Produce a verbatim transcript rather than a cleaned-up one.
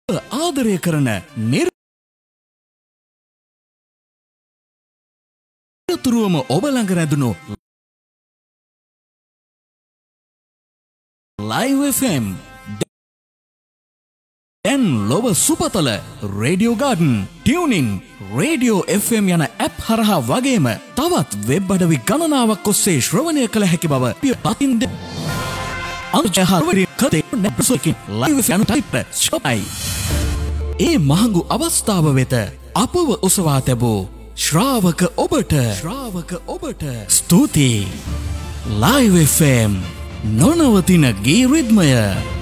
ආදරය කරන නිරතුරුවම ඔබ ළඟ රැඳුණු ලයිව් එෆ් එම් දැන් ලොව සුපතල radio garden tuning radio F M යන ඇප් හරහා වගේම තවත් වෙබ් අඩවි ගණනාවක් ඔස්සේ ශ්‍රවණය කළ හැකි බව පතින් දෙ අනුජහවරි කතේ නැපසොකින් ලයිව් එෆ් එම් ටයිප් ෂොපයි ඒ මහඟු අවස්ථාව වෙත අපව උසවා තැබූ ශ්‍රාවක ඔබට ශ්‍රාවක ඔබට ස්තුතියි ලයිව් එෆ් එම් නොනවතින ගී රිද්මය